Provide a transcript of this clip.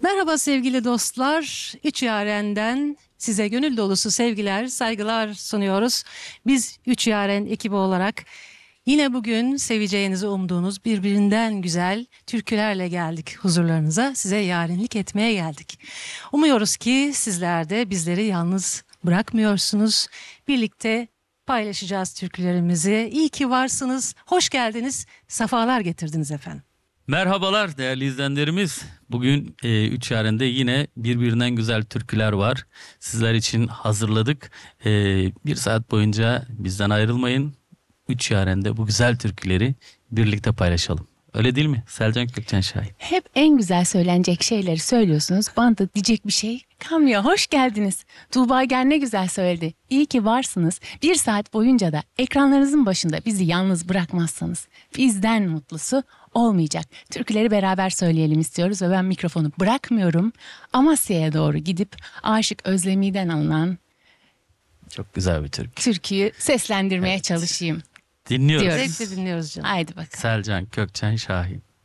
Merhaba sevgili dostlar. Üç Yaren'den size gönül dolusu sevgiler, saygılar sunuyoruz. Biz Üç Yaren ekibi olarak yine bugün seveceğinizi umduğunuz birbirinden güzel türkülerle geldik huzurlarınıza. Size yarenlik etmeye geldik. Umuyoruz ki sizler de bizleri yalnız bırakmıyorsunuz. Birlikte paylaşacağız türkülerimizi. İyi ki varsınız. Hoş geldiniz. Safalar getirdiniz efendim. Merhabalar değerli izleyenlerimiz. Bugün Üç Yaren'de yine birbirinden güzel türküler var. Sizler için hazırladık. Bir saat boyunca bizden ayrılmayın. Üç Yaren'de bu güzel türküleri birlikte paylaşalım. Öyle değil mi Selcan Gökçen Şahin? Hep en güzel söylenecek şeyleri söylüyorsunuz. Bana da diyecek bir şey kalmıyor. Hoş geldiniz. Tuğba Gel ne güzel söyledi. İyi ki varsınız. Bir saat boyunca da ekranlarınızın başında bizi yalnız bırakmazsanız bizden mutlusu olmayacak. Türküleri beraber söyleyelim istiyoruz ve ben mikrofonu bırakmıyorum. Amasya'ya doğru gidip Aşık Özlemi'den alınan Çok güzel bir türkü. türküyü seslendirmeye çalışayım. Dinliyoruz. Diyoruz. Zevkle dinliyoruz canım. Haydi bakalım. Selcan Gökçen Şahin.